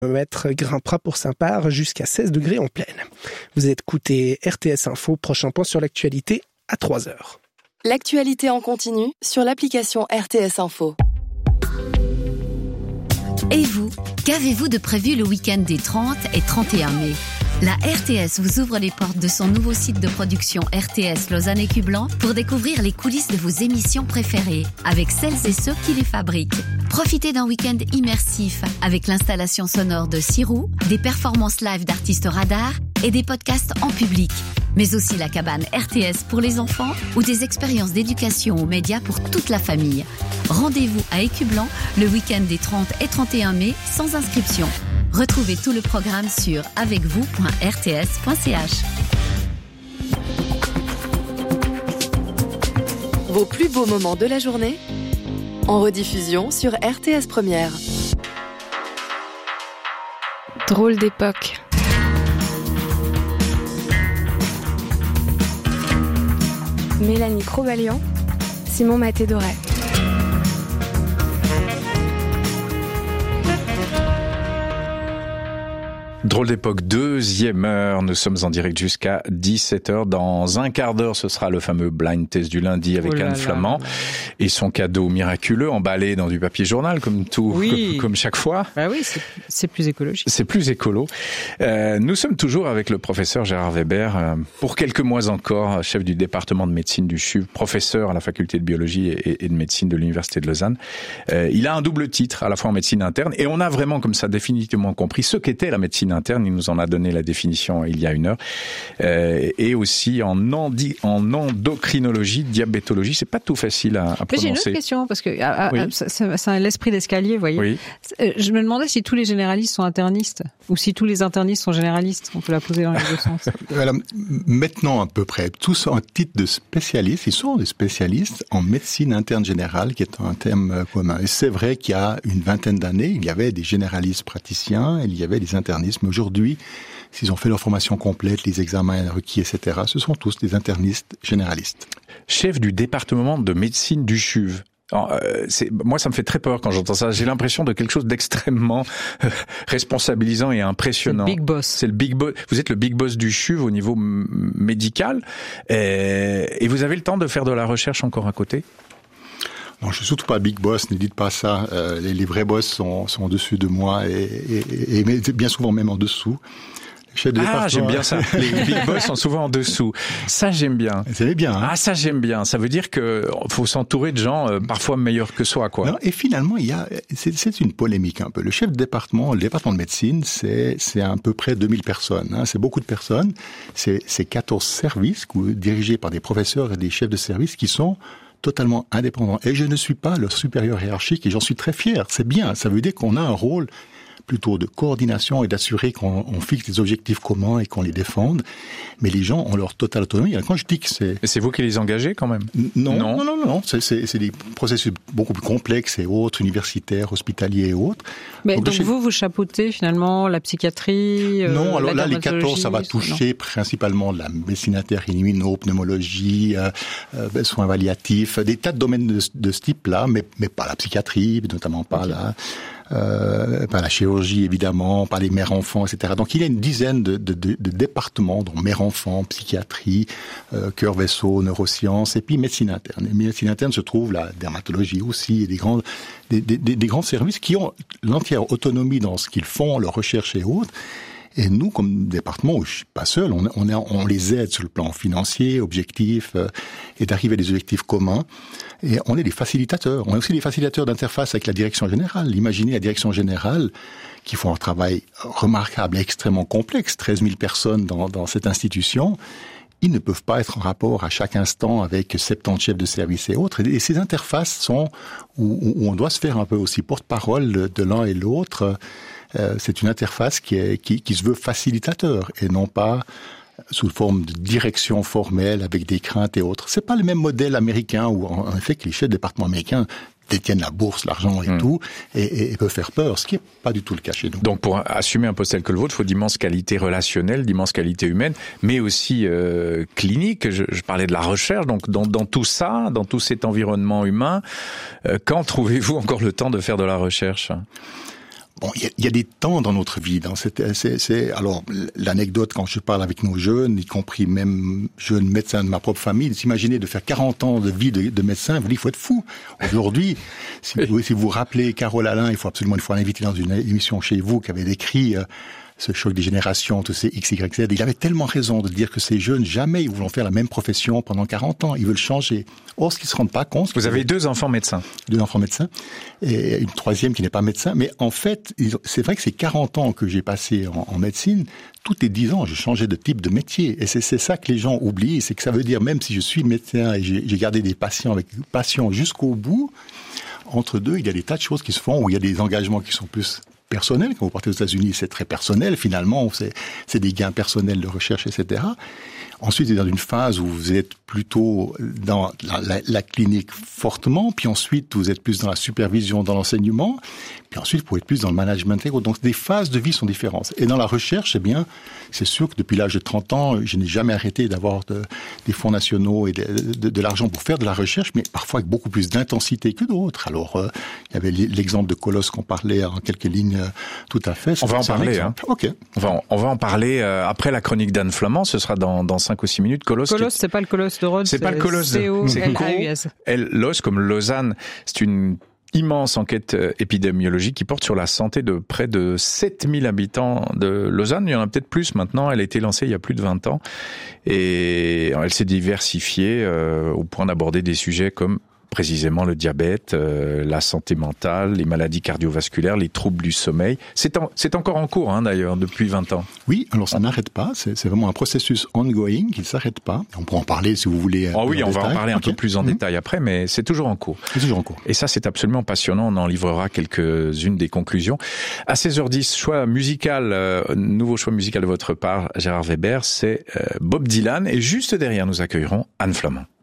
grimpera pour Saint-Pard jusqu'à 16 degrés en pleine. Vous écoutez RTS Info, prochain point sur l'actualité à 3h. L'actualité en continu sur l'application RTS Info. Et vous, qu'avez-vous de prévu le week-end des 30 et 31 mai ? La RTS vous ouvre les portes de son nouveau site de production RTS Lausanne et Cublan pour découvrir les coulisses de vos émissions préférées avec celles et ceux qui les fabriquent. Profitez d'un week-end immersif avec l'installation sonore de Sirou, des performances live d'artistes radars et des podcasts en public. Mais aussi la cabane RTS pour les enfants ou des expériences d'éducation aux médias pour toute la famille. Rendez-vous à Écublan le week-end des 30 et 31 mai sans inscription. Retrouvez tout le programme sur avecvous.rts.ch. Vos plus beaux moments de la journée en rediffusion sur RTS Première. Drôle d'époque. Mélanie Crobalian, Simon Maté-Doré. Drôle d'époque, deuxième heure. Nous sommes en direct jusqu'à 17h. Dans un quart d'heure, ce sera le fameux blind test du lundi avec Anne Flamand et son cadeau miraculeux emballé dans du papier journal comme tout, comme chaque fois. Bah oui, c'est plus écologique. C'est plus écolo. Nous sommes toujours avec le professeur Gérard Weber, pour quelques mois encore, chef du département de médecine du CHUV, professeur à la faculté de biologie et de médecine de l'université de Lausanne. Il a un double titre, à la fois en médecine interne, et on a vraiment comme ça définitivement compris ce qu'était la médecine interne. Il nous en a donné la définition il y a une heure. Et aussi en endocrinologie, diabétologie. C'est pas tout facile à prononcer. J'ai une autre question, parce que c'est l'esprit d'escalier, vous voyez. Oui. Je me demandais si tous les généralistes sont internistes, ou si tous les internistes sont généralistes. On peut la poser dans les deux sens. Voilà, maintenant à peu près, tous en titre de spécialistes, ils sont des spécialistes en médecine interne générale, qui est un thème commun. Et c'est vrai qu'il y a une vingtaine d'années, il y avait des généralistes praticiens, il y avait des internistes. Mais aujourd'hui, s'ils ont fait leur formation complète, les examens requis, etc., ce sont tous des internistes généralistes. Chef du département de médecine du CHUV. Moi, ça me fait très peur quand j'entends ça. J'ai l'impression de quelque chose d'extrêmement responsabilisant et impressionnant. C'est le big boss. C'est le big boss. Vous êtes le big boss du CHUV au niveau médical, et vous avez le temps de faire de la recherche encore à côté? Non, je suis surtout pas big boss, ne dites pas ça. Les vrais boss sont au-dessus de moi et bien souvent même en dessous. J'aime bien ça. Les big boss sont souvent en dessous. Ça, j'aime bien. C'est bien. Hein. Ah, ça, j'aime bien. Ça veut dire que faut s'entourer de gens parfois meilleurs que soi, quoi. Non, et finalement, c'est une polémique un peu. Le chef de département, le département de médecine, c'est à peu près 2000 personnes. Hein. C'est beaucoup de personnes. C'est 14 services dirigés par des professeurs et des chefs de service qui sont totalement indépendants. Et je ne suis pas leur supérieur hiérarchique et j'en suis très fier. C'est bien. Ça veut dire qu'on a un rôle plutôt de coordination et d'assurer qu'on fixe des objectifs communs et qu'on les défende. Mais les gens ont leur totale autonomie. Alors, quand je dis que c'est... Mais c'est vous qui les engagez quand même? Non. C'est des processus beaucoup plus complexes et autres, universitaires, hospitaliers et autres. Mais donc vous chapeautez finalement la psychiatrie? Non, alors là, les 14, ça va toucher principalement la médecine interne, immuno-pneumologie, soins palliatifs, des tas de domaines de ce type-là, mais pas la psychiatrie, notamment pas par la chirurgie évidemment, par les mères-enfants, etc. Donc il y a une dizaine de départements, dont mères-enfants, psychiatrie, cœur-vaisseau, neurosciences, et puis médecine interne. Et médecine interne se trouve la dermatologie aussi, et des grands services qui ont l'entière autonomie dans ce qu'ils font, leurs recherches et autres. Et nous, comme département, je suis pas seul, on les aide sur le plan financier, objectif, et d'arriver à des objectifs communs. Et on est des facilitateurs. On est aussi des facilitateurs d'interface avec la direction générale. Imaginez la direction générale qui font un travail remarquable, extrêmement complexe, 13 000 personnes dans cette institution. Ils ne peuvent pas être en rapport à chaque instant avec 70 chefs de service et autres. Et ces interfaces sont où on doit se faire un peu aussi porte-parole de l'un et l'autre. C'est une interface qui se veut facilitateur et non pas sous forme de direction formelle avec des craintes et autres. C'est pas le même modèle américain où en effet que les chefs de département américains détiennent la bourse, l'argent et tout, et peuvent faire peur, ce qui n'est pas du tout le cas chez nous. Donc pour assumer un poste tel que le vôtre, il faut d'immenses qualités relationnelles, d'immenses qualités humaines, mais aussi cliniques. Je parlais de la recherche, donc dans tout ça, dans tout cet environnement humain, quand trouvez-vous encore le temps de faire de la recherche ? Bon, il y a des temps dans notre vie. Alors, l'anecdote, quand je parle avec nos jeunes, y compris même jeunes médecins de ma propre famille, s'imaginer de faire 40 ans de vie de médecin, vous dites, il faut être fou. Aujourd'hui, si vous rappelez Carole Alain, il faut l'inviter dans une émission chez vous qui avait décrit ce choc des générations, tous ces X, Y, Z. Il avait tellement raison de dire que ces jeunes, jamais ils voudront faire la même profession pendant 40 ans. Ils veulent changer. Or, ce qu'ils se rendent pas compte... Vous avez 2 enfants médecins. 2 enfants médecins. Et une troisième qui n'est pas médecin. Mais en fait, c'est vrai que ces 40 ans que j'ai passé en médecine, tous les 10 ans, je changeais de type de métier. Et c'est ça que les gens oublient. C'est que ça veut dire, même si je suis médecin et j'ai gardé des patients avec passion jusqu'au bout, entre deux, il y a des tas de choses qui se font où il y a des engagements qui sont plus personnel. Quand vous partez aux États-Unis, c'est très personnel. Finalement, c'est des gains personnels de recherche, etc. Ensuite, vous êtes dans une phase où vous êtes plutôt dans la clinique fortement, puis ensuite, vous êtes plus dans la supervision, dans l'enseignement, puis ensuite, vous pouvez être plus dans le management. Donc, des phases de vie sont différentes. Et dans la recherche, c'est sûr que depuis l'âge de 30 ans, je n'ai jamais arrêté d'avoir des fonds nationaux et de l'argent pour faire de la recherche, mais parfois avec beaucoup plus d'intensité que d'autres. Alors, il y avait l'exemple de Colosse qu'on parlait en quelques lignes tout à fait. On va en parler. Ok. On va en parler après la chronique d'Anne Flamand. Ce sera dans 5 ou 6 minutes. Colosse, c'est pas le Colosse de Rhodes. C'est pas le Colosse. C'est Los comme Lausanne. C'est une immense enquête épidémiologique qui porte sur la santé de près de 7000 habitants de Lausanne. Il y en a peut-être plus maintenant. Elle a été lancée il y a plus de 20 ans. Et elle s'est diversifiée au point d'aborder des sujets comme précisément le diabète, la santé mentale, les maladies cardiovasculaires, les troubles du sommeil. C'est encore en cours, d'ailleurs, depuis 20 ans. Oui, alors ça n'arrête pas. C'est vraiment un processus ongoing qui ne s'arrête pas. On pourra en parler si vous voulez. Oui, on va en parler un peu plus en détail après, mais c'est toujours en cours. C'est toujours en cours. Et ça, c'est absolument passionnant. On en livrera quelques-unes des conclusions. À 16h10, choix musical, nouveau choix musical de votre part, Gérard Weber, c'est Bob Dylan. Et juste derrière, nous accueillerons Anne Flamand.